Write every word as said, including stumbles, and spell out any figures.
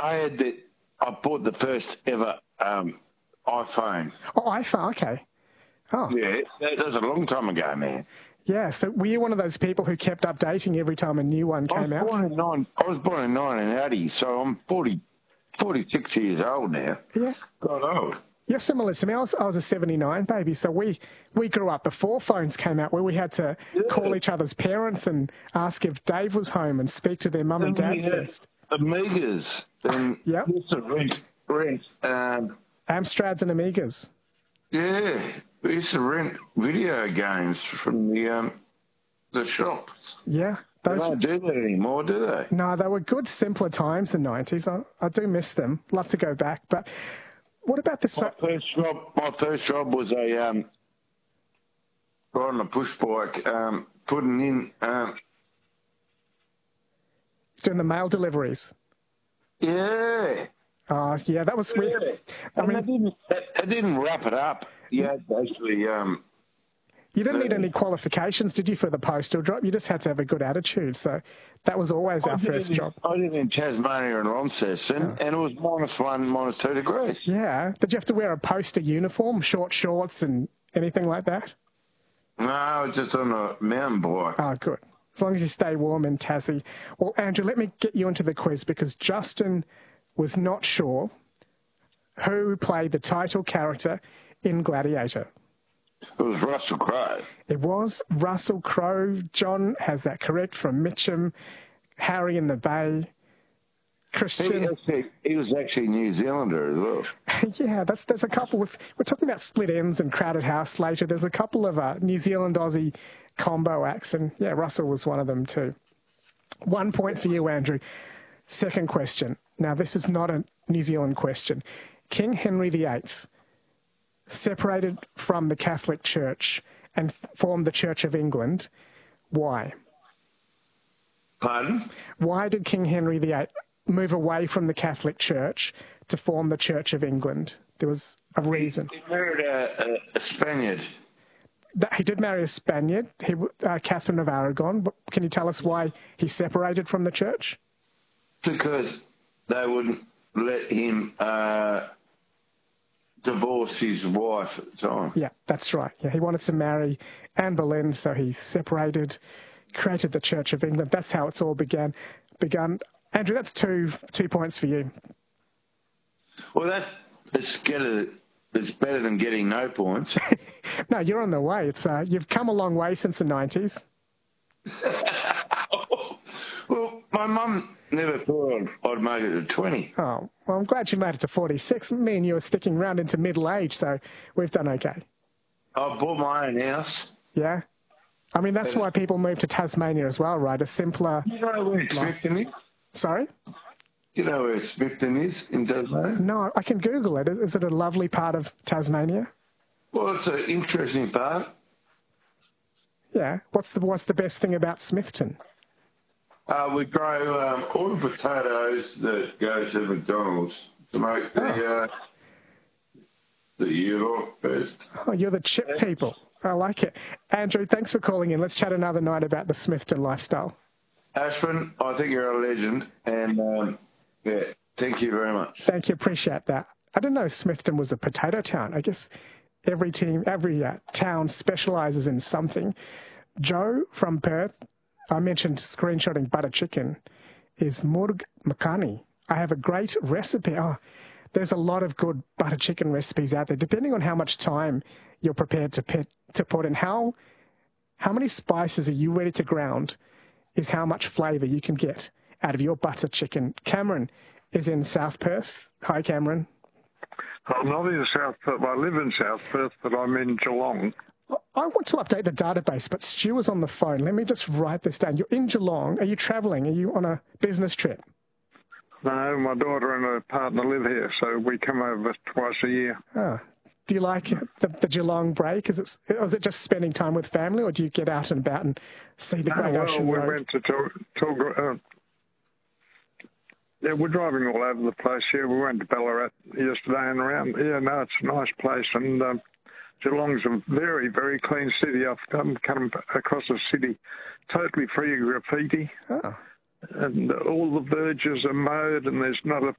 I had the, I bought the first ever um, iPhone. Oh, iPhone, okay. Oh. Yeah, that was a long time ago, man. Yeah, so were you one of those people who kept updating every time a new one came I was out? born in nine, I was born in nineteen eighty, so I'm forty, forty-six years old now. Yeah. God old. You're similar to me. I was, I was a seventy-nine baby, so we, we grew up before phones came out, where we had to yeah. call each other's parents and ask if Dave was home and speak to their mum and dad first. Amigas. And yep. used to rent, rent um, Amstrads and Amigas. Yeah, we used to rent video games from the um, the shops. Yeah. Those they don't do that anymore, do they? No, they were good, simpler times, the nineties. I, I do miss them. Love to go back. But what about the... My first job, my first job was a um, riding a push bike, um, putting in... Um, doing the mail deliveries? Yeah. Oh, yeah, that was yeah. weird. I and mean, they didn't, they didn't wrap it up. You had to actually... Um, You didn't need any qualifications, did you, for the postal job? You just had to have a good attitude. So that was always our first in, job. I did in Tasmania and Launceston, oh. and it was minus one, minus two degrees. Yeah. Did you have to wear a poster uniform, short shorts and anything like that? No, just on a mountain bike. Oh, good. As long as you stay warm in Tassie. Well, Andrew, let me get you into the quiz because Justin was not sure who played the title character in Gladiator. It was Russell Crowe. It was Russell Crowe. John has that correct from Mitcham. Harry in the Bay. Christian. He, actually, he was actually New Zealander as well. Yeah, that's there's a couple of... We're talking about Split Ends and Crowded House later. There's a couple of uh, New Zealand-Aussie combo acts, and yeah, Russell was one of them too. One point for you, Andrew. Second question. Now, this is not a New Zealand question. King Henry the Eighth separated from the Catholic Church and formed the Church of England. Why? Pardon? Why did King Henry the Eighth move away from the Catholic Church to form the Church of England? There was a reason. He married a, a, a Spaniard. That, he did marry a Spaniard, he, uh, Catherine of Aragon. But can you tell us why he separated from the church? Because they wouldn't let him... Uh, divorce his wife at the time. Yeah, that's right. Yeah, he wanted to marry Anne Boleyn, so he separated, created the Church of England. That's how it's all began. Begun. Andrew, that's two two points for you. Well, that is better. It's better than getting no points. No, you're on the way. It's uh, you've come a long way since the nineties. Well, my mum never thought I'd, I'd make it to twenty. Oh, well, I'm glad you made it to forty-six. Me and you are sticking around into middle age, so we've done okay. I bought my own house. Yeah? I mean, that's why people move to Tasmania as well, right? A simpler... You know where Smithton is? Sorry? You know where Smithton is in Tasmania? No, I can Google it. Is it a lovely part of Tasmania? Well, it's an interesting part. Yeah. What's the, what's the best thing about Smithton? Uh, we grow um, all the potatoes that go to McDonald's to make the oh. uh, the York best. Oh, you're the chip people. I like it. Andrew, thanks for calling in. Let's chat another night about the Smithton lifestyle. Ashwin, I think you're a legend, and um, yeah, thank you very much. Thank you. Appreciate that. I didn't know Smithton was a potato town. I guess every team, every uh, town specialises in something. Joe from Perth, I mentioned screenshotting butter chicken, is Murg Makani. I have a great recipe. Oh, there's a lot of good butter chicken recipes out there, depending on how much time you're prepared to put, to put in. How, how many spices are you ready to ground is how much flavour you can get out of your butter chicken. Cameron is in South Perth. Hi, Cameron. I'm not in South Perth. I live in South Perth, but I'm in Geelong. I want to update the database, but Stu is on the phone. Let me just write this down. You're in Geelong. Are you travelling? Are you on a business trip? No, my daughter and her partner live here, so we come over twice a year. Oh. Do you like the, the Geelong break? Is it, or is it just spending time with family, or do you get out and about and see the no, Great well, Ocean we Road? went to Talga. Uh, yeah, we're driving all over the place here. We went to Ballarat yesterday and around. Yeah, no, it's a nice place, and um, Geelong's a very, very clean city. I've come, come across a city totally free of graffiti. Oh. And all the verges are mowed, and there's not a